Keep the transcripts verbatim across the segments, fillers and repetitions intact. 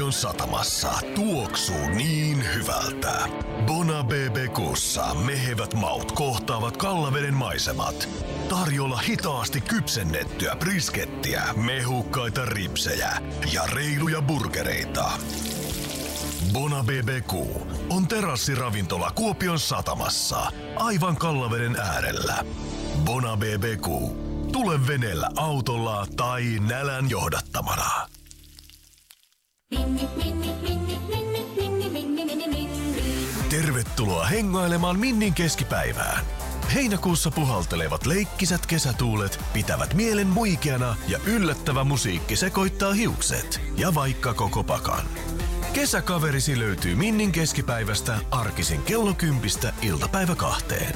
Kuopion satamassa tuoksuu niin hyvältä. Bona B B Q:ssa mehevät maut kohtaavat Kallaveden maisemat. Tarjolla hitaasti kypsennettyä briskettiä, mehukkaita ripsejä ja reiluja burgereita. Bona B B Q on terassiravintola Kuopion satamassa, aivan Kallaveden äärellä. Bona B B Q. Tule veneellä autolla tai nälän johdattamana. Tervetuloa hengailemaan Minnin keskipäivään. Heinäkuussa puhaltelevat leikkisät kesätuulet pitävät mielen muikeana ja yllättävä musiikki sekoittaa hiukset ja vaikka koko pakan. Kesäkaverisi löytyy Minnin keskipäivästä arkisin kello kympistä iltapäivä kahteen.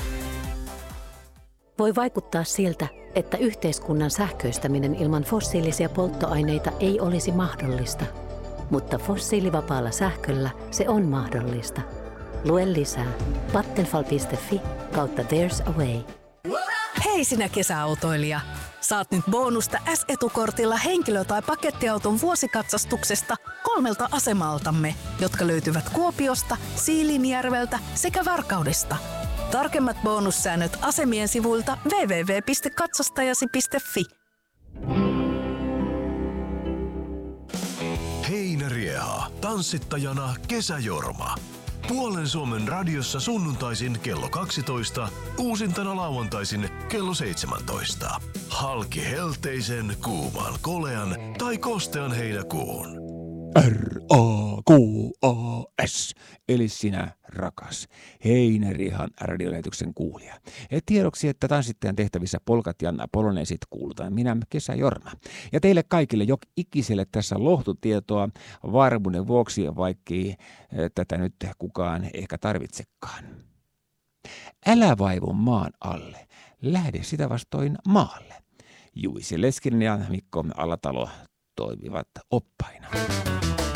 Voi vaikuttaa siltä, että yhteiskunnan sähköistäminen ilman fossiilisia polttoaineita ei olisi mahdollista. Mutta fossiilivapaalla sähköllä se on mahdollista. Lue lisää vattenfall piste fi kautta There's a Way. Hei sinä kesäautoilija! Saat nyt bonusta S-etukortilla henkilö- tai pakettiauton vuosikatsastuksesta kolmelta asemaltamme, jotka löytyvät Kuopiosta, Siilinjärveltä sekä Varkaudesta. Tarkemmat bonussäännöt asemien sivuilta double-u double-u double-u piste katsastajasi piste fi. Heinärieha, tanssittajana Kesäjorma. Puolen Suomen radiossa sunnuntaisin kello kaksitoista, uusintana lauantaisin kello seitsemäntoista. Halki helteisen, kuuman, kolean tai kostean heinäkuun. R A K A S, eli sinä rakas Heinäriehan radiolähetyksen kuulija. Et tiedoksi, että tanssittajan tehtävissä polkat ja poloneesit kuulutaan minä Kesäjorma. Ja teille kaikille jok ikiselle tässä lohtutietoa varmuuden vuoksi, vaikkei tätä nyt kukaan ehkä tarvitsekaan. Älä vaivu maan alle, lähde sitä vastoin maalle. Juisi Leskinen ja Mikko Alatalo toimivat oppaina.